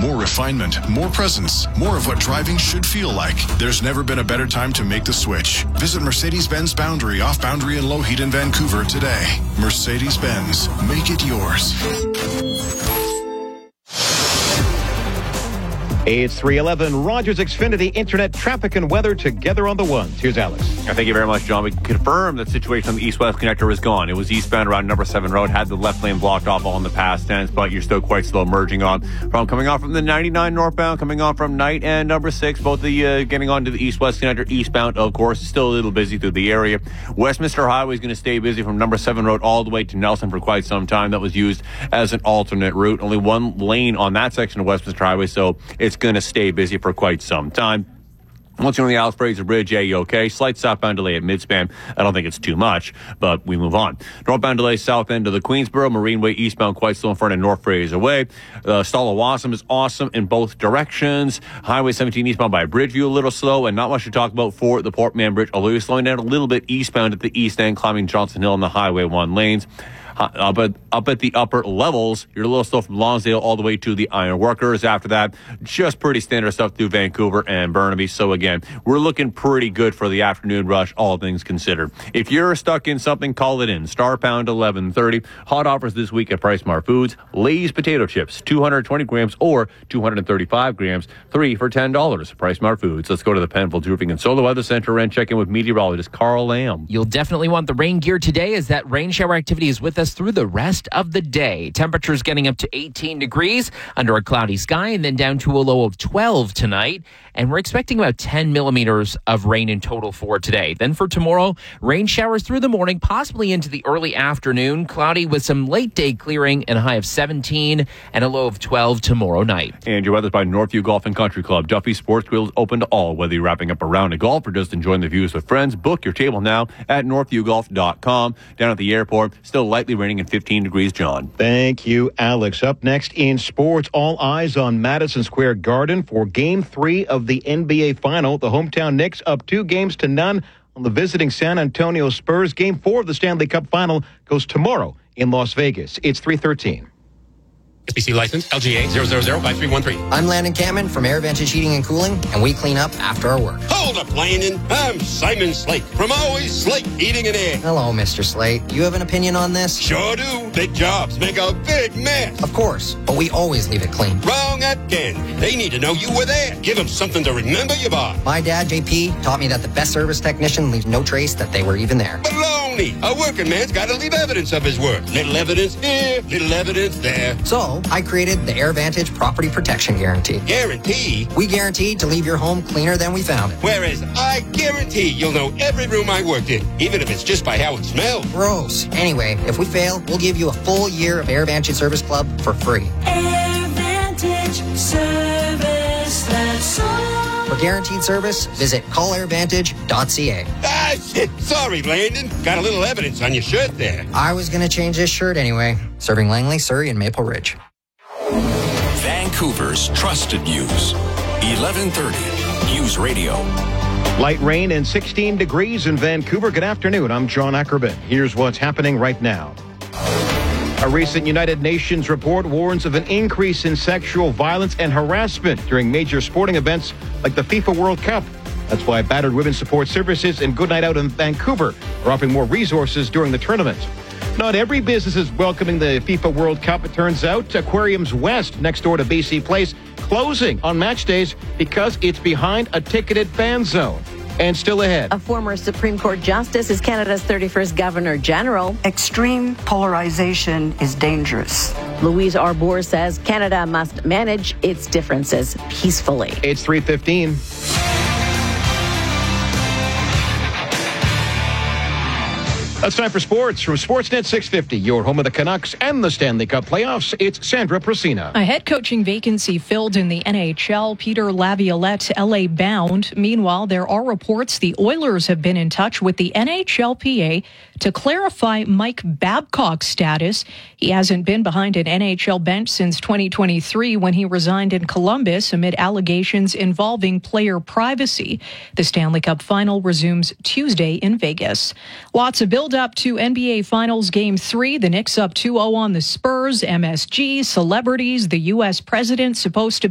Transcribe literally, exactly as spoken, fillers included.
more refinement, more presence, more of what driving should feel like. There's never been a better time to make the switch. Visit Mercedes-Benz Boundary off Boundary and Lougheed in Vancouver today. Mercedes-Benz. Make it yours. It's three eleven. Rogers Xfinity Internet traffic and weather together on the ones. Here's Alex. Thank you very much, John. We can confirm that situation on the east-west connector is gone. It was eastbound around number seven road, had the left lane blocked off all in the past tense, but you're still quite slow merging on from coming off from the ninety-nine northbound, coming off from Knight and number six, both the uh, getting onto the east-west connector eastbound, of course, is still a little busy through the area. Westminster Highway is going to stay busy from number seven road all the way to Nelson for quite some time. That was used as an alternate route. Only one lane on that section of Westminster Highway, so it's going to stay busy for quite some time. Once you're on the Alice Fraser Bridge, yeah, you okay? Slight southbound delay at Midspan. I don't think it's too much, but we move on. Northbound delay south end of the Queensboro. Marineway eastbound quite slow in front of North Fraser Way. Uh, Stala-Wassam is awesome in both directions. Highway seventeen eastbound by Bridgeview a little slow, and not much to talk about for the Portman Bridge. Although you're slowing down a little bit eastbound at the east end, climbing Johnson Hill on the Highway one lanes. Up at, up at the upper levels, you're a little slow from Lonsdale all the way to the Iron Workers. After that, just pretty standard stuff through Vancouver and Burnaby. So again, we're looking pretty good for the afternoon rush, all things considered. If you're stuck in something, call it in. Star Pound eleven thirty. Hot offers this week at PriceSmart Foods. Lay's potato chips, two hundred twenty grams or two hundred thirty-five grams, three for ten dollars. PriceSmart Foods. Let's go to the Penfolds Roofing and Solar Weather Center and check in with meteorologist Carl Lamb. You'll definitely want the rain gear today, as that rain shower activity is with us through the rest of the day. Temperatures getting up to eighteen degrees under a cloudy sky, and then down to a low of twelve tonight. And we're expecting about ten millimeters of rain in total for today. Then for tomorrow, rain showers through the morning, possibly into the early afternoon. Cloudy with some late day clearing, and a high of seventeen and a low of twelve tomorrow night. And your weather's by Northview Golf and Country Club. Duffy Sports Grill is open to all, whether you're wrapping up a round of golf or just enjoying the views with friends. Book your table now at northview golf dot com. Down at the airport, still lightly raining and fifteen degrees, John. Thank you, Alex. Up next in sports, all eyes on Madison Square Garden for Game three of the N B A Final. The hometown Knicks up two games to none on the visiting San Antonio Spurs. Game four of the Stanley Cup Final goes tomorrow in Las Vegas. It's three thirteen. S B C license L G A zero zero zero five three one three. I'm Landon Cameron from AirVantage Heating and Cooling, and we clean up after our work. Hold up, Landon. I'm Simon Slate from Always Slate Heating and Air. Hello, Mister Slate. You have an opinion on this? Sure do. Big jobs make a big mess. Of course, but we always leave it clean. Wrong again. They need to know you were there. Give them something to remember you by. My dad, J P, taught me that the best service technician leaves no trace that they were even there. Baloney. A working man's got to leave evidence of his work. Little evidence here, little evidence there. So, I created the AirVantage Property Protection Guarantee. Guarantee? We guarantee to leave your home cleaner than we found it. Whereas I guarantee you'll know every room I worked in, even if it's just by how it smells. Gross. Anyway, if we fail, we'll give you a full year of AirVantage Service Club for free. AirVantage Service, that's all. For guaranteed service, visit call air vantage dot c a. Ah, shit. Sorry, Landon. Got a little evidence on your shirt there. I was going to change this shirt anyway. Serving Langley, Surrey, and Maple Ridge. Vancouver's trusted news. eleven thirty News Radio. Light rain and sixteen degrees in Vancouver. Good afternoon. I'm John Ackerman. Here's what's happening right now. A recent United Nations report warns of an increase in sexual violence and harassment during major sporting events like the FIFA World Cup. That's why Battered Women's Support Services and Good Night Out in Vancouver are offering more resources during the tournament. Not every business is welcoming the FIFA World Cup, it turns out. Aquariums West, next door to B C Place, closing on match days because it's behind a ticketed fan zone. And still ahead. A former Supreme Court justice is Canada's thirty-first Governor General. Extreme polarization is dangerous. Louise Arbour says Canada must manage its differences peacefully. It's three fifteen. That's time for sports from Sportsnet six fifty, your home of the Canucks and the Stanley Cup playoffs. It's Sandra Prasina. A head coaching vacancy filled in the N H L. Peter Laviolette, L A bound. Meanwhile, there are reports the Oilers have been in touch with the N H L P A to clarify Mike Babcock's status. He hasn't been behind an N H L bench since twenty twenty-three when he resigned in Columbus amid allegations involving player privacy. The Stanley Cup final resumes Tuesday in Vegas. Lots of build up to N B A Finals Game three. The Knicks up two oh on the Spurs. M S G, celebrities, the U S president supposed to